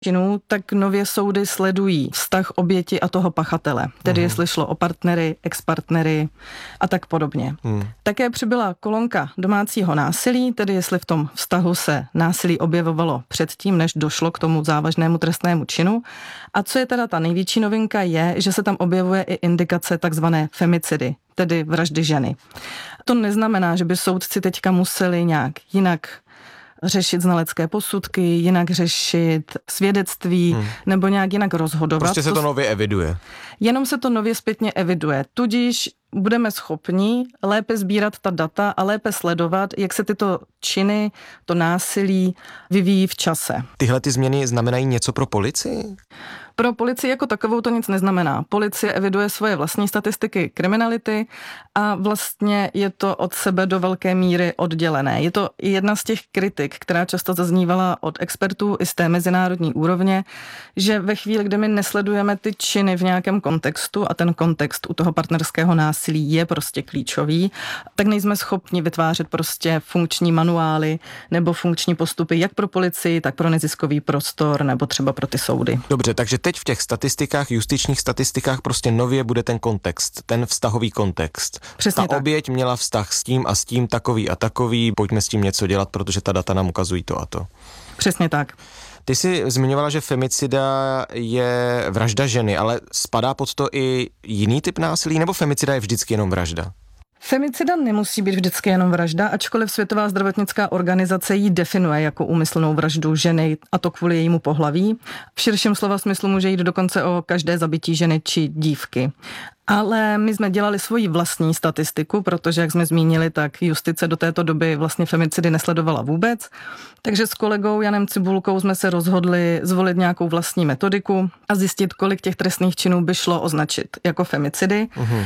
činů, tak nově soudy sledují vztah oběti a toho pachatele, tedy jestli šlo o partnery, expartnery a tak podobně. Také přibyla kolonka domácího násilí, tedy jestli v tom vztahu se násilí objevovalo předtím, než došlo k tomu závažnému trestnému činu. A co je teda ta největší novinka je, že se tam objevuje i indikace takzvané femicidy, tedy vraždy ženy. To neznamená, že by soudci teďka museli nějak jinak řešit znalecké posudky, jinak řešit svědectví nebo nějak jinak rozhodovat. Prostě se to nově eviduje. Jenom se to nově zpětně eviduje. Tudíž budeme schopni lépe sbírat ta data a lépe sledovat, jak se tyto činy, to násilí vyvíjí v čase. Tyhle ty změny znamenají něco pro policii? Pro policii jako takovou to nic neznamená. Policie eviduje svoje vlastní statistiky kriminality a vlastně je to od sebe do velké míry oddělené. Je to jedna z těch kritik, která často zaznívala od expertů i z té mezinárodní úrovně, že ve chvíli, kdy my nesledujeme ty činy v nějakém kontextu a ten kontext u toho partnerského násilí je prostě klíčový, tak nejsme schopni vytvářet prostě funkční manuály nebo funkční postupy jak pro policii, tak pro neziskový prostor nebo třeba pro ty soudy. Dobře, takže teď v těch statistikách, justičních statistikách prostě nově bude ten kontext, ten vztahový kontext. Přesně ta tak. oběť měla vztah s tím takový a takový, pojďme s tím něco dělat, protože ta data nám ukazují to a to. Přesně tak. Ty jsi zmiňovala, že femicida je vražda ženy, ale spadá pod to i jiný typ násilí, nebo femicida je vždycky jenom vražda? Femicida nemusí být vždycky jenom vražda, ačkoliv Světová zdravotnická organizace ji definuje jako úmyslnou vraždu ženy, a to kvůli jejímu pohlaví. V širším slova smyslu může jít dokonce o každé zabití ženy či dívky. Ale my jsme dělali svoji vlastní statistiku, protože, jak jsme zmínili, tak justice do této doby vlastně femicidy nesledovala vůbec. Takže s kolegou Janem Cibulkou jsme se rozhodli zvolit nějakou vlastní metodiku a zjistit, kolik těch trestných činů by šlo označit jako femicidy.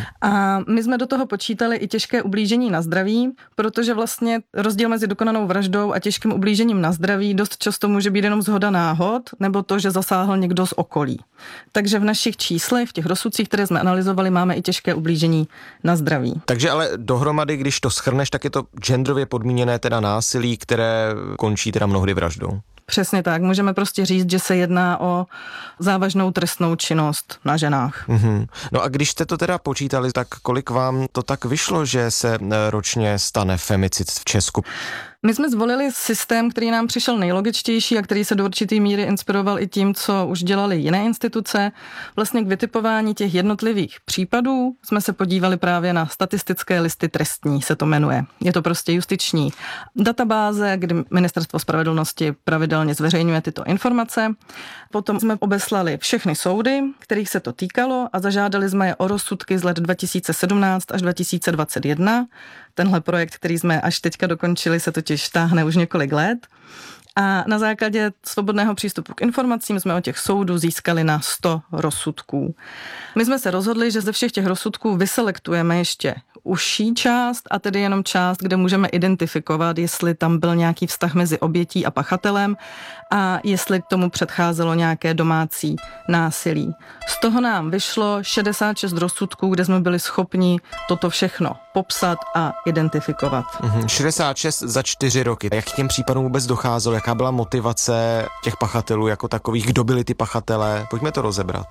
A my jsme do toho počítali i těžké ublížení na zdraví, protože vlastně rozdíl mezi dokonanou vraždou a těžkým ublížením na zdraví dost často může být jenom shoda náhod, nebo to, že zasáhl někdo z okolí. Takže v našich číslech, v těch rozsudcích, které jsme analyzovali, máme i těžké ublížení na zdraví. Takže ale dohromady, když to shrneš, tak je to genderově podmíněné teda násilí, které končí teda mnohdy vraždou. Přesně tak. Můžeme prostě říct, že se jedná o závažnou trestnou činnost na ženách. No a když jste to teda počítali, tak kolik vám to tak vyšlo, že se ročně stane femicid v Česku? My jsme zvolili systém, který nám přišel nejlogičtější a který se do určitý míry inspiroval i tím, co už dělali jiné instituce. Vlastně k vytipování těch jednotlivých případů jsme se podívali právě na statistické listy trestní, se to jmenuje. Je to prostě justiční databáze, kdy Ministerstvo spravedlnosti pravidelně zveřejňuje tyto informace. Potom jsme obeslali všechny soudy, kterých se to týkalo, a zažádali jsme je o rozsudky z let 2017 až 2021. Tenhle projekt, který jsme až teďka dokončili, se totiž táhne už několik let. A na základě svobodného přístupu k informacím jsme od těch soudů získali na 100 rozsudků. My jsme se rozhodli, že ze všech těch rozsudků vyselektujeme ještě užší část, a tedy jenom část, kde můžeme identifikovat, jestli tam byl nějaký vztah mezi obětí a pachatelem a jestli k tomu předcházelo nějaké domácí násilí. Z toho nám vyšlo 66 rozsudků, kde jsme byli schopni toto všechno popsat a identifikovat. 66 za 4 roky. Jak k těm případům vůbec docházelo? Jaká byla motivace těch pachatelů jako takových? Kdo byli ty pachatelé? Pojďme to rozebrat.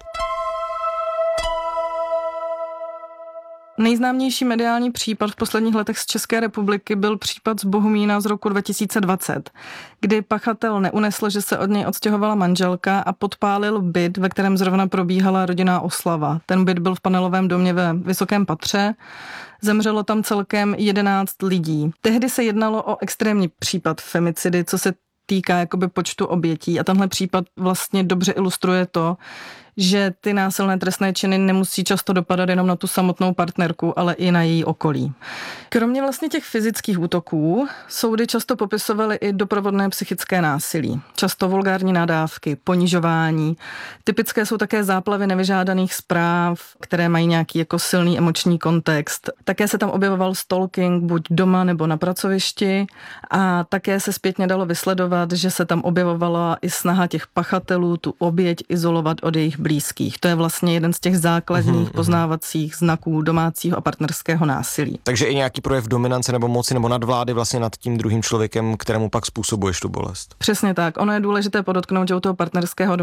Nejznámější mediální případ v posledních letech z České republiky byl případ z Bohumína z roku 2020, kdy pachatel neunesl, že se od něj odstěhovala manželka a podpálil byt, ve kterém zrovna probíhala rodinná oslava. Ten byt byl v panelovém domě ve vysokém patře. Zemřelo tam celkem 11 lidí. Tehdy se jednalo o extrémní případ femicidy, co se týká jakoby počtu obětí, a tenhle případ vlastně dobře ilustruje to, že ty násilné trestné činy nemusí často dopadat jenom na tu samotnou partnerku, ale i na její okolí. Kromě vlastně těch fyzických útoků soudy často popisovaly i doprovodné psychické násilí. Často vulgární nadávky, ponižování. Typické jsou také záplavy nevyžádaných zpráv, které mají nějaký jako silný emoční kontext. Také se tam objevoval stalking buď doma nebo na pracovišti, a také se zpětně dalo vysledovat, že se tam objevovala i snaha těch pachatelů tu oběť izolovat od jejich blízkých. To je vlastně jeden z těch základních poznávacích znaků domácího a partnerského násilí. Takže i nějaký projev dominance nebo moci nebo nadvlády vlastně nad tím druhým člověkem, kterému pak způsobuješ tu bolest. Přesně tak. Ono je důležité podotknout, že u toho partnerského